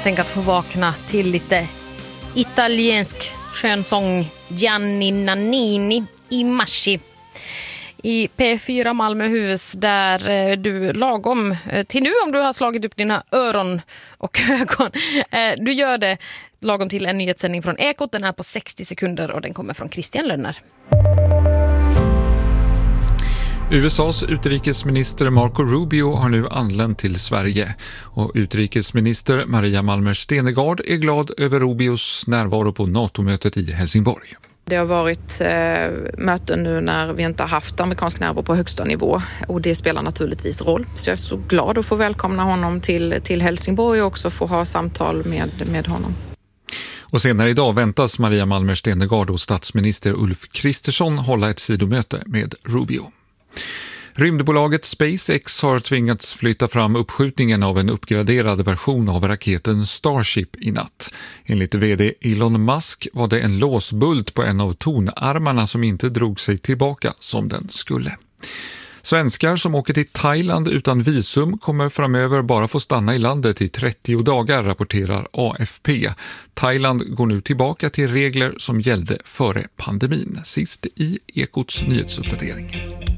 Tänk att få vakna till lite italiensk skönsång. Gianni Nannini i Masci i P4 Malmöhus, där du lagom till nu, om du har slagit upp dina öron och ögon, du gör det lagom till en nyhetssändning från Ekot. Den är på 60 sekunder och den kommer från Christian Lönner. USAs utrikesminister Marco Rubio har nu anlänt till Sverige och utrikesminister Maria Malmer Stenergard är glad över Rubios närvaro på NATO-mötet i Helsingborg. Det har varit möten nu när vi inte har haft amerikansk närvaro på högsta nivå, och det spelar naturligtvis roll. Så jag är så glad att få välkomna honom till Helsingborg och också få ha samtal med honom. Och senare idag väntas Maria Malmer Stenergard och statsminister Ulf Kristersson hålla ett sidomöte med Rubio. Rymdbolaget SpaceX har tvingats flytta fram uppskjutningen av en uppgraderad version av raketen Starship i natt. Enligt vd Elon Musk var det en låsbult på en av tonarmarna som inte drog sig tillbaka som den skulle. Svenskar som åker till Thailand utan visum kommer framöver bara få stanna i landet i 30 dagar, rapporterar AFP. Thailand går nu tillbaka till regler som gällde före pandemin. Sist i Ekots nyhetsuppdatering.